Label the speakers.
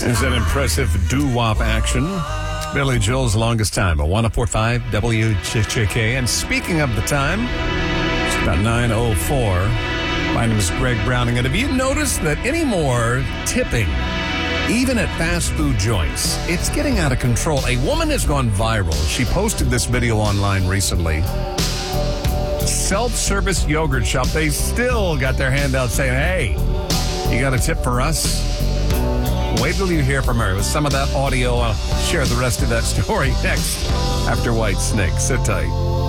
Speaker 1: This is an impressive doo-wop action. Billy Joel's Longest Time, a 104.5 WJK. And speaking of the time, it's about 9:04. My name is Greg Browning. And have you noticed that anymore tipping, even at fast food joints, it's getting out of control? A woman has gone viral. She posted this video online recently. Self-service yogurt shop. They still got their hand out saying, hey, you got a tip for us? Wait till you hear from her. With some of that audio, I'll share the rest of that story next after White Snake. Sit tight.